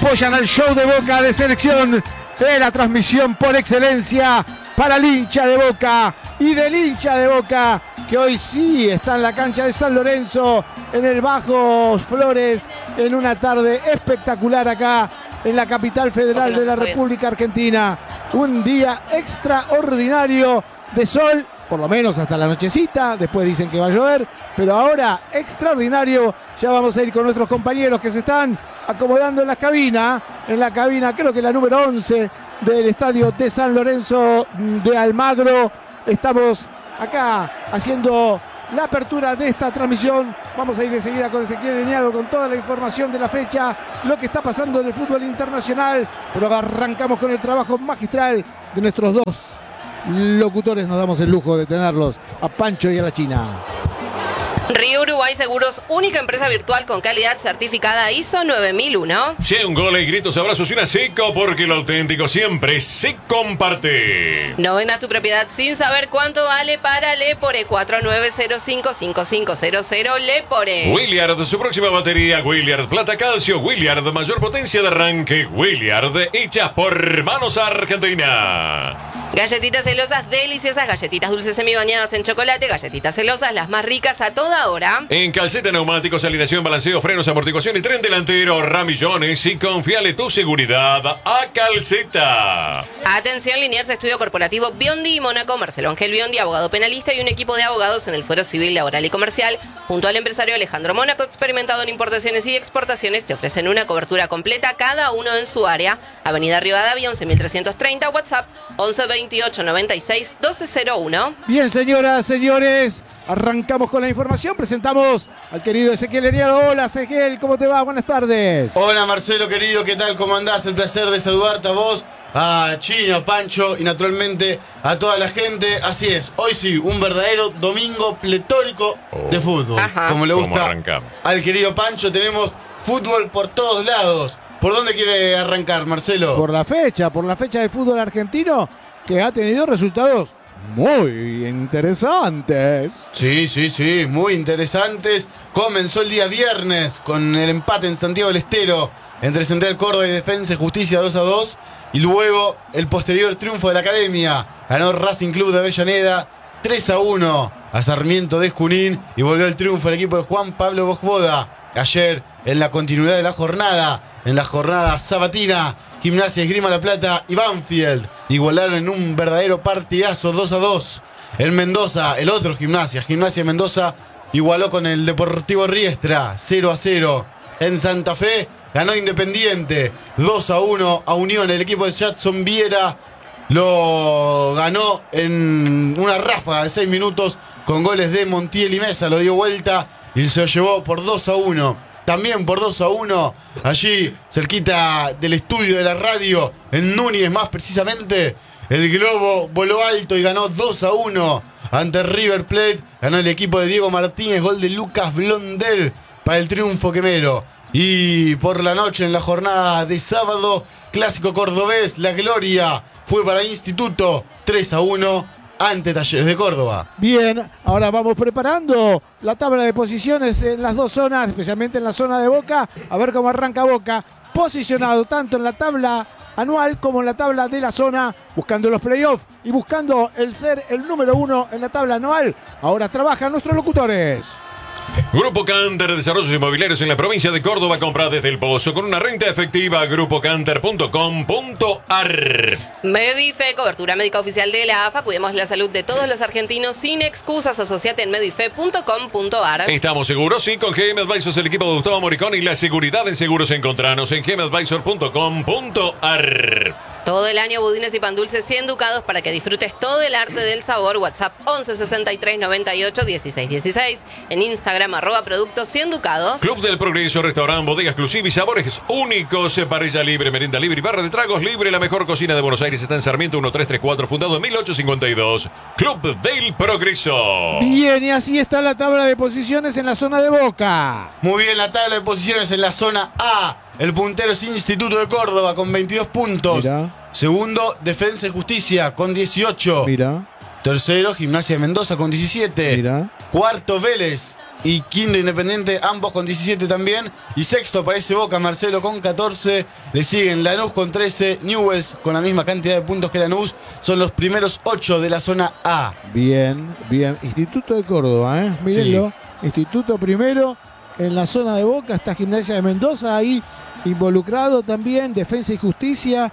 apoyan al show de Boca de selección en la transmisión por excelencia para el hincha de Boca y del hincha de Boca, que hoy sí está en la cancha de San Lorenzo, en el Bajos Flores, en una tarde espectacular acá en la capital federal de la República Argentina. Un día extraordinario de sol, por lo menos hasta la nochecita, después dicen que va a llover, pero ahora extraordinario. Ya vamos a ir con nuestros compañeros que se están acomodando en la cabina creo que la número 11 del estadio de San Lorenzo de Almagro. Estamos acá haciendo la apertura de esta transmisión. Vamos a ir enseguida con Ezequiel Leniado con toda la información de la fecha, lo que está pasando en el fútbol internacional, pero arrancamos con el trabajo magistral de nuestros dos locutores. Nos damos el lujo de tenerlos, a Pancho y a la China. Río Uruguay Seguros, única empresa virtual con calidad certificada ISO 9001. Si hay un gol y gritos, abrazos y una seco, porque lo auténtico siempre se comparte. No vendas tu propiedad sin saber cuánto vale para Lepore. 4905-5500 Lepore. Williard, su próxima batería. Williard Plata Calcio. Williard, mayor potencia de arranque. Williard, hechas por manos Argentina. Galletitas celosas deliciosas, galletitas dulces semibañadas en chocolate, galletitas celosas las más ricas a toda hora. En calceta, neumáticos, alineación, balanceo, frenos, amortiguación y tren delantero, ramillones, y confiale tu seguridad a Calceta. Atención, Liniers Estudio Corporativo Biondi y Mónaco, Marcelo Ángel Biondi, abogado penalista y un equipo de abogados en el Fuero Civil, Laboral y Comercial, junto al empresario Alejandro Mónaco, experimentado en importaciones y exportaciones, te ofrecen una cobertura completa, cada uno en su área. Avenida Rivadavia, 11.330, WhatsApp 1128 96 1201. Bien, señoras, señores, arrancamos con la información. Presentamos al querido Ezequiel Leniado. Hola, Ezequiel, ¿cómo te va? Buenas tardes. Hola, Marcelo, querido, ¿qué tal? ¿Cómo andás? El placer de saludarte a vos, a Chino, Pancho y naturalmente a toda la gente. Así es, hoy sí, un verdadero domingo pletórico de fútbol. Ajá. Como le gusta al querido Pancho, tenemos fútbol por todos lados. ¿Por dónde quiere arrancar, Marcelo? Por la fecha del fútbol argentino, que ha tenido resultados muy interesantes. Sí, muy interesantes. Comenzó el día viernes con el empate en Santiago del Estero entre Central Córdoba y Defensa y Justicia 2-2. Y luego el posterior triunfo de la Academia. Ganó Racing Club de Avellaneda 3-1 a Sarmiento de Junín y volvió el triunfo el equipo de Juan Pablo Bojboda. Ayer, en la continuidad de la jornada, en la jornada sabatina, Gimnasia, Esgrima La Plata y Banfield igualaron en un verdadero partidazo 2-2. En Mendoza, el otro Gimnasia Mendoza, igualó con el Deportivo Riestra 0-0. En Santa Fe ganó Independiente 2-1 a Unión. El equipo de Jackson Viera lo ganó en una ráfaga de 6 minutos con goles de Montiel y Mesa. Lo dio vuelta y se lo llevó por 2-1. También por 2-1, allí cerquita del estudio de la radio, en Núñez más precisamente, el Globo voló alto y ganó 2-1 ante River Plate. Ganó el equipo de Diego Martínez, gol de Lucas Blondel para el triunfo quemero. Y por la noche, en la jornada de sábado, clásico cordobés, la gloria fue para Instituto 3-1 ante Talleres de Córdoba. Bien, ahora vamos preparando la tabla de posiciones en las dos zonas, especialmente en la zona de Boca. A ver cómo arranca Boca, posicionado tanto en la tabla anual como en la tabla de la zona, buscando los playoffs y buscando el ser el número 1 en la tabla anual. Ahora trabajan nuestros locutores. Grupo Canter, desarrollos inmobiliarios en la provincia de Córdoba. Compra desde el Pozo con una renta efectiva. grupocanter.com.ar. Medife, cobertura médica oficial de la AFA. Cuidemos la salud de todos los argentinos sin excusas. Asociate en medife.com.ar. Estamos seguros, sí, con GM Advisors, el equipo de Gustavo Moricón y la seguridad en seguros. Encontranos en gmadvisor.com.ar. Todo el año budines y pan dulces 100 ducados para que disfrutes todo el arte del sabor. WhatsApp 11 63 98 16 16. En Instagram @productos 100 ducados. Club del Progreso, restaurante, bodega exclusiva y sabores únicos. Parrilla libre, merienda libre y barra de tragos libre. La mejor cocina de Buenos Aires está en Sarmiento 1334, fundado en 1852. Club del Progreso. Bien, y así está la tabla de posiciones en la zona de Boca. Muy bien, la tabla de posiciones en la zona A. El puntero es Instituto de Córdoba con 22 puntos. Mira. Segundo, Defensa y Justicia con 18. Mira. Tercero, Gimnasia de Mendoza con 17. Mira. Cuarto, Vélez y quinto Independiente, ambos con 17 también. Y sexto aparece Boca, Marcelo con 14. Le siguen Lanús con 13, Newell's con la misma cantidad de puntos que Lanús. Son los primeros 8 de la zona A. Bien, bien. Instituto de Córdoba, mírenlo. Sí. Instituto primero. En la zona de Boca está Gimnasia de Mendoza ahí involucrado también. Defensa y Justicia.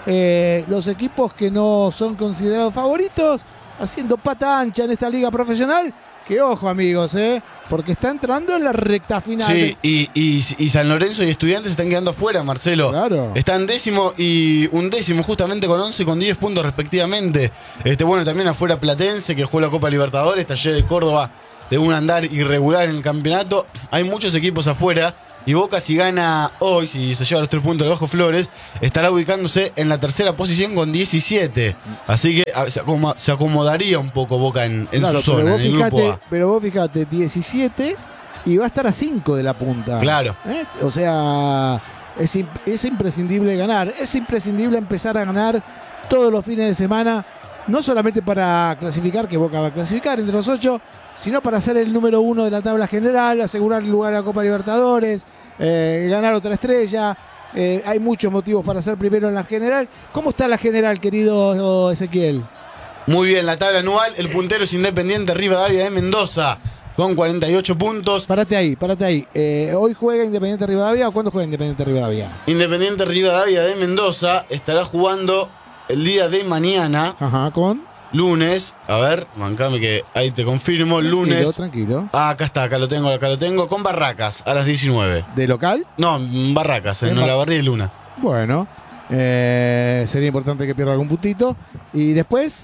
Los equipos que no son considerados favoritos haciendo pata ancha en esta liga profesional. Que ojo, amigos, porque está entrando en la recta final. Sí, y San Lorenzo y Estudiantes están quedando afuera, Marcelo. Claro. Están décimo y undécimo, justamente con 11 y con 10 puntos respectivamente. Bueno, también afuera Platense, que jugó la Copa Libertadores. Talleres de Córdoba de un andar irregular en el campeonato. Hay muchos equipos afuera. Y Boca, si gana hoy, si se lleva los 3 puntos de Bajo Flores, estará ubicándose en la tercera posición con 17. Así que se acomodaría un poco Boca en su zona, en el grupo A. Pero vos fijate, 17 y va a estar a 5 de la punta. Claro. O sea, es imprescindible ganar. Es imprescindible empezar a ganar todos los fines de semana. No solamente para clasificar, que Boca va a clasificar entre los 8, sino para ser el número 1 de la tabla general, asegurar el lugar a la Copa Libertadores, ganar otra estrella. Hay muchos motivos para ser primero en la general. ¿Cómo está la general, querido Ezequiel? Muy bien, la tabla anual, el puntero es Independiente Rivadavia de Mendoza, con 48 puntos. Párate ahí. ¿Hoy juega Independiente Rivadavia o cuándo juega Independiente Rivadavia? Independiente Rivadavia de Mendoza estará jugando el día de mañana. Ajá, ¿con? Lunes, a ver, mancame que ahí te confirmo, tranquilo, lunes. Tranquilo. Acá está, acá lo tengo, con Barracas a las 19. ¿De local? No, Barracas, en Olavarría y Luna. Bueno, sería importante que pierda algún puntito. Y después...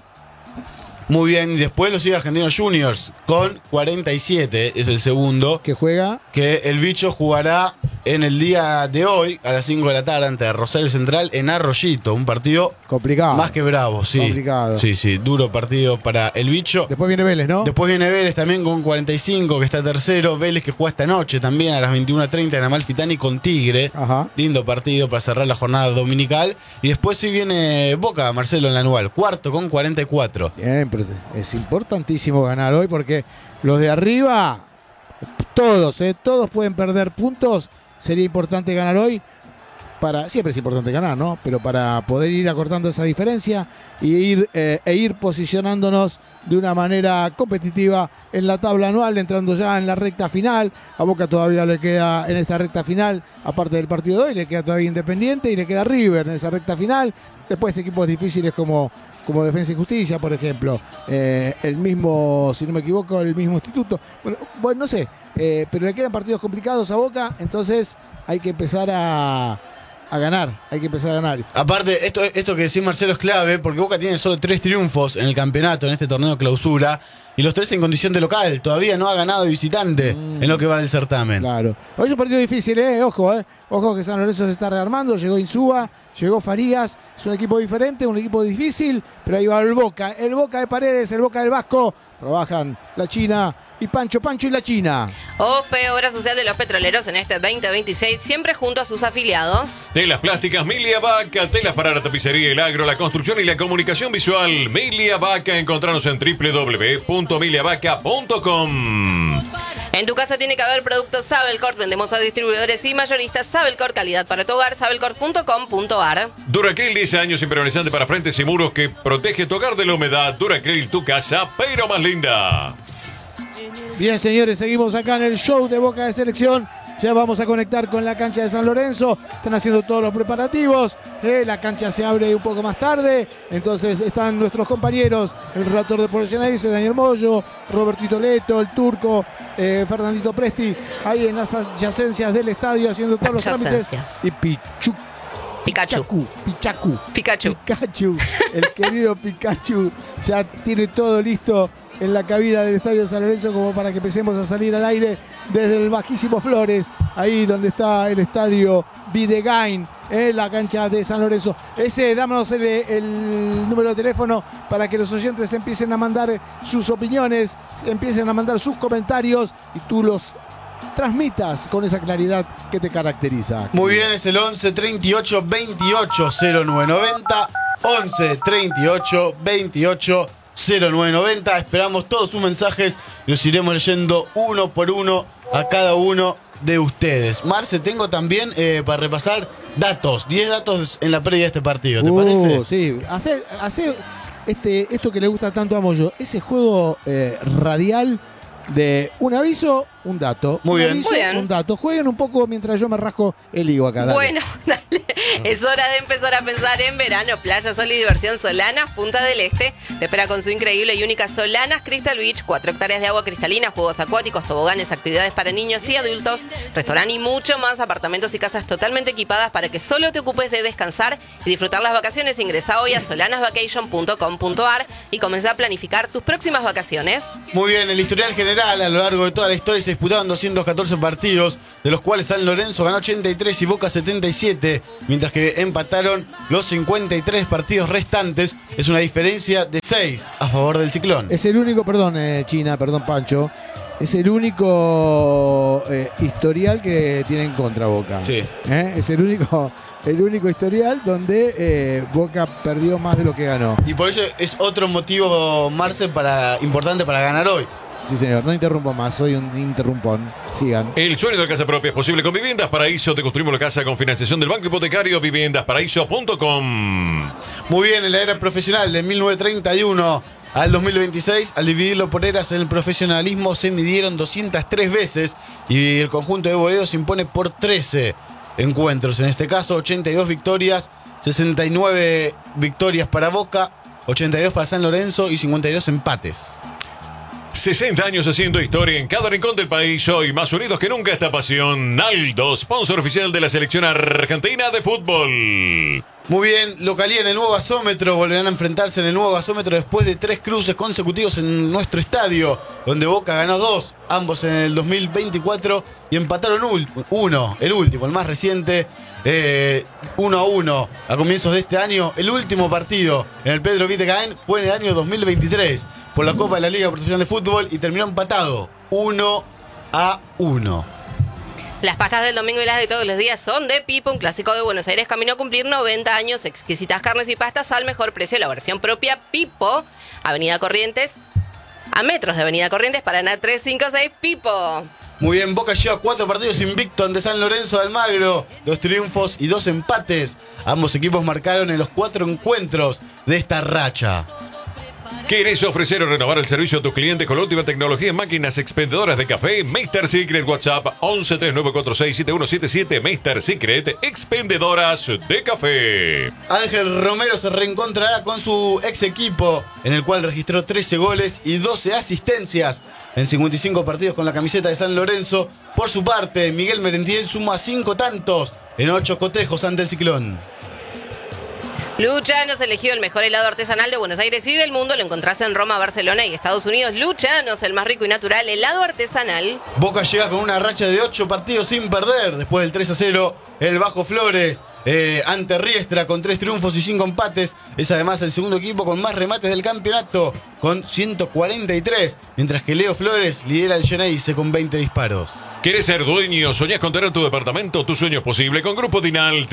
Muy bien, y después lo sigue Argentinos Juniors con 47, es el segundo. Que juega. Que el bicho jugará en el día de hoy a las 5 de la tarde ante Rosario Central en Arroyito. Un partido complicado. Más que bravo, sí. Complicado. Sí, duro partido para el bicho. Después viene Vélez, ¿no? Después viene Vélez también con 45, que está tercero. Vélez que juega esta noche también a las 21:30 en Amalfitani con Tigre. Ajá. Lindo partido para cerrar la jornada dominical. Y después sí viene Boca, Marcelo, en la anual. Cuarto con 44. Bien, pero es importantísimo ganar hoy porque los de arriba, todos pueden perder puntos. Sería importante ganar hoy. Siempre es importante ganar, ¿no? Pero para poder ir acortando esa diferencia e ir posicionándonos de una manera competitiva en la tabla anual, entrando ya en la recta final. A Boca todavía le queda en esta recta final, aparte del partido de hoy, le queda todavía Independiente y le queda River en esa recta final. Después equipos difíciles como Defensa y Justicia, por ejemplo. El mismo, si no me equivoco, el mismo Instituto. Bueno, no sé, pero le quedan partidos complicados a Boca, entonces hay que empezar a ganar, Aparte, esto que decís, Marcelo, es clave, porque Boca tiene solo 3 triunfos en el campeonato, en este torneo clausura, y los 3 en condición de local. Todavía no ha ganado de visitante en lo que va del certamen. Claro. Hoy es un partido difícil, Ojo que San Lorenzo se está rearmando, llegó Insúa, llegó Farías, es un equipo diferente, un equipo difícil, pero ahí va el Boca de Paredes, el Boca del Vasco. Trabajan la China y Pancho y la China. OPE, Obra Social de los Petroleros, en este 2026, siempre junto a sus afiliados. Telas plásticas Milia Vaca, telas para la tapicería, el agro, la construcción y la comunicación visual. Milia Vaca, encontranos en www.miliavaca.com. En tu casa tiene que haber productos Sabelcorp. Vendemos a distribuidores y mayoristas Sabelcorp, calidad para tu hogar, sabelcorp.com.ar. Duracril, 10 años impermeabilizante para frentes y muros que protege tu hogar de la humedad. Duracril, tu casa, pero más linda. Bien, señores, seguimos acá en el show de Boca de Selección. Ya vamos a conectar con la cancha de San Lorenzo. Están haciendo todos los preparativos. La cancha se abre un poco más tarde. Entonces están nuestros compañeros, el relator de Porcionaise, Daniel Moyo, Robertito Leto, el Turco, Fernandito Presti, ahí en las adyacencias del estadio haciendo todos los trámites. Y Pikachu, el querido Pikachu, ya tiene todo listo en la cabina del Estadio de San Lorenzo como para que empecemos a salir al aire desde el bajísimo Flores, ahí donde está el estadio Videgain, en la cancha de San Lorenzo. Dámonos el número de teléfono para que los oyentes empiecen a mandar sus opiniones, empiecen a mandar sus comentarios y tú los transmitas con esa claridad que te caracteriza. Muy bien, es el 11 38 28 0990, 11 38 28 0990. Esperamos todos sus mensajes y los iremos leyendo uno por uno a cada uno de ustedes. Marce, tengo también para repasar datos, 10 datos en la previa de este partido, ¿te parece? Sí, hace esto que le gusta tanto a Moyo, ese juego radial de un aviso, un dato. Muy bien. Aviso, Muy bien. un dato. Jueguen un poco mientras yo me rasco el higo acá. Dale. Bueno, dale. Es hora de empezar a pensar en verano. Playa, sol y diversión. Solanas, Punta del Este. Te espera con su increíble y única Solanas Crystal Beach. 4 hectáreas de agua cristalina, juegos acuáticos, toboganes, actividades para niños y adultos, restaurante y mucho más. Apartamentos y casas totalmente equipadas para que solo te ocupes de descansar y disfrutar las vacaciones. Ingresa hoy a solanasvacation.com.ar y comenzá a planificar tus próximas vacaciones. Muy bien, el historial general a lo largo de toda la historia se disputaban 214 partidos, de los cuales San Lorenzo ganó 83 y Boca 77, mientras que empataron los 53 partidos restantes. Es una diferencia de 6 a favor del Ciclón. Es el único, perdón China, perdón Pancho, es el único historial que tiene en contra Boca. Sí. Es el único historial donde Boca perdió más de lo que ganó. Y por eso es otro motivo, Marce, importante para ganar hoy. Sí, señor, no interrumpo más, soy un interrumpón. Sigan. El sueño de la casa propia es posible con Viviendas Paraíso. Te construimos la casa con financiación del Banco Hipotecario. Viviendasparaíso.com. Muy bien, en la era profesional de 1931 al 2026, al dividirlo por eras en el profesionalismo, se midieron 203 veces y el conjunto de Boedo se impone por 13 encuentros. En este caso, 82 victorias, 69 victorias para Boca, 82 para San Lorenzo y 52 empates. 60 años haciendo historia en cada rincón del país. Hoy más unidos que nunca esta pasión. Naldo, sponsor oficial de la selección argentina de fútbol. Muy bien, localía en el nuevo gasómetro. Volverán a enfrentarse en el nuevo gasómetro después de 3 cruces consecutivos en nuestro estadio, donde Boca ganó 2, ambos en el 2024, y empataron uno, el último, el más reciente, 1-1 a comienzos de este año. El último partido en el Pedro Vitegain fue en el año 2023 por la Copa de la Liga Profesional de Fútbol y terminó empatado 1-1. Las pastas del domingo y las de todos los días son de Pipo, un clásico de Buenos Aires. Camino a cumplir 90 años. Exquisitas carnes y pastas al mejor precio. Elaboración propia Pipo. Avenida Corrientes. A metros de Avenida Corrientes, Paraná 356 Pipo. Muy bien, Boca lleva 4 partidos invicto ante San Lorenzo de Almagro. 2 triunfos y 2 empates. Ambos equipos marcaron en los 4 encuentros de esta racha. ¿Quieres ofrecer o renovar el servicio a tus clientes con la última tecnología en máquinas expendedoras de café? Mr. Secret, WhatsApp 1139467177. Mr. Secret, expendedoras de café. Ángel Romero se reencontrará con su ex equipo, en el cual registró 13 goles y 12 asistencias en 55 partidos con la camiseta de San Lorenzo. Por su parte, Miguel Merentiel suma 5 tantos en 8 cotejos ante el Ciclón. Luchanos, elegido el mejor helado artesanal de Buenos Aires y del mundo. Lo encontrás en Roma, Barcelona y Estados Unidos. Luchanos, el más rico y natural helado artesanal. Boca llega con una racha de 8 partidos sin perder. Después del 3-0, el Bajo Flores ante Riestra con 3 triunfos y 5 empates. Es además el segundo equipo con más remates del campeonato, con 143. Mientras que Leo Flores lidera el Geneise con 20 disparos. ¿Quieres ser dueño? ¿Soñás con tener tu departamento? Tu sueño es posible con Grupo Dinal.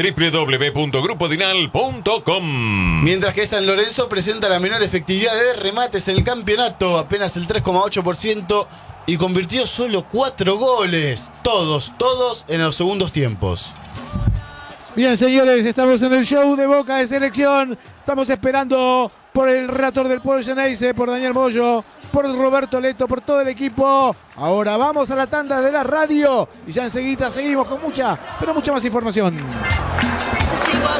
www.grupodinal.com. Mientras que San Lorenzo presenta la menor efectividad de remates en el campeonato, apenas el 3,8%, y convirtió solo 4 goles. Todos en los segundos tiempos. Bien, señores, estamos en el show de Boca de Selección. Estamos esperando por el relator del pueblo Geneise, por Daniel Moyo, por Roberto Leto, por todo el equipo. Ahora vamos a la tanda de la radio y ya enseguida seguimos con mucha, pero mucha más información.